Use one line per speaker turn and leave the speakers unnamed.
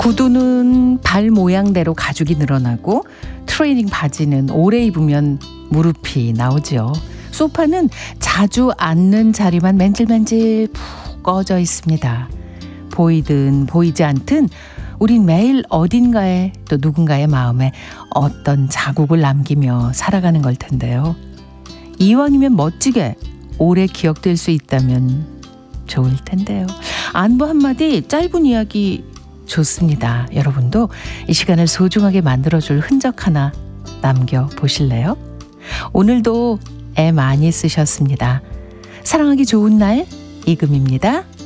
구두는 발 모양대로 가죽이 늘어나고 트레이닝 바지는 오래 입으면 무릎이 나오죠. 소파는 자주 앉는 자리만 맨질맨질 푹 꺼져 있습니다. 보이든 보이지 않든 우린 매일 어딘가에 또 누군가의 마음에 어떤 자국을 남기며 살아가는 걸 텐데요. 이왕이면 멋지게 오래 기억될 수 있다면 좋을 텐데요. 안부 한마디, 짧은 이야기 좋습니다. 여러분도 이 시간을 소중하게 만들어줄 흔적 하나 남겨보실래요? 오늘도 애 많이 쓰셨습니다. 사랑하기 좋은 날 이금입니다.